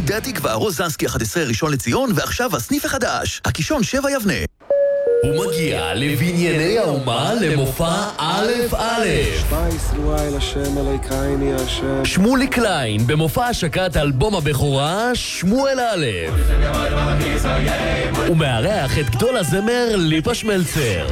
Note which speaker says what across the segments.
Speaker 1: שדה התקווה, רוזנסקי 11 ראשון לציון, ועכשיו הסניף החדש, הקישון 7 יבנה.
Speaker 2: הוא מגיע לבנייני האומה למופע א' א'.
Speaker 3: שפייס רואי לשם אלי קייני השם.
Speaker 2: שמולי קליין במופע השקת אלבום הבכורה שמואל א'. הוא מארח את גדול הזמר ליפה שמלצר.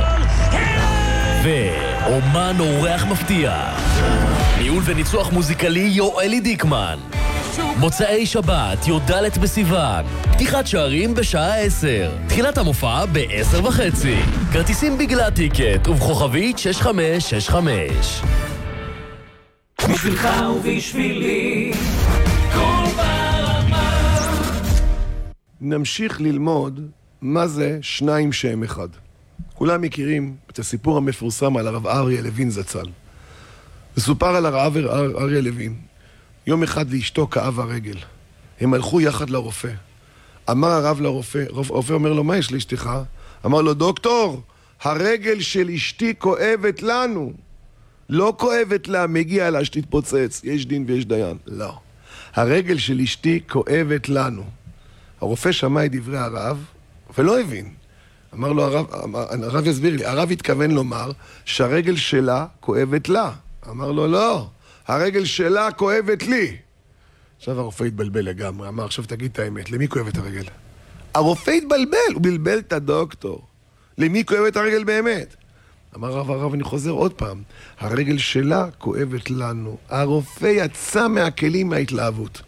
Speaker 2: ואומן אורח מפתיע. ניהול וניצוח מוזיקלי יואלי דיקמן. מוצאי שבת, י"ד בסיוון. פתיחת שערים בשעה 10. תחילת המופע ב-10:30. כרטיסים בגלל טיקט ובכוכבית 6565.
Speaker 4: בשבילך ובשבילי כל ברמה.
Speaker 3: נמשיך ללמוד מה זה שניים שהם אחד. כולם מכירים את הסיפור המפורסם על הרב אריה לוין זצ"ל. מסופר על הרב אריה לוין. יום אחד לאשתו כאב הרגל. הם הלכו יחד לרופא. אמר הרב לרופא, הרופא אומר לו, מה יש לאשתך? אמר לו, דוקטור, הרגל של אשתי כואבת לנו. לא כואבת לה, מגיע לה שתתפוצץ. יש דין ויש דיין. לא. הרגל של אשתי כואבת לנו. הרופא שמע את דברי הרב ולא הבין. אמר לו, הרב יסביר לי, הרב התכוון לומר שהרגל שלה כואבת לה. אמר לו, לא. הרגל שלה כואבת לי. עכשיו הרופא התבלבל לגמרי, אמר, עכשיו תגיד את האמת, למי כואבת הרגל? הרופא התבלבל, הוא בלבל את הדוקטור. למי כואבת הרגל באמת? אמר הרב, אני חוזר עוד פעם, הרגל שלה כואבת לנו. הרופא יצא מהכלים מההתלהבות.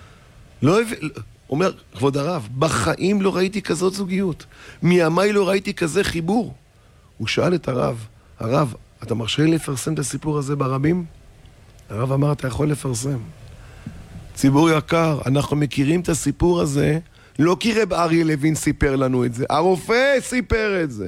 Speaker 3: אומר, כבוד הרב, בחיים לא ראיתי כזאת זוגיות. מימיי לא ראיתי כזה חיבור. הוא שאל את הרב, אתה מרשה לי לפרסם את הסיפור הזה ברבים? הרב אמר, אתה יכול לפרסם. ציבור יקר, אנחנו מכירים את הסיפור הזה, לא כי רב אריה לוין סיפר לנו את זה, הרופא סיפר את זה.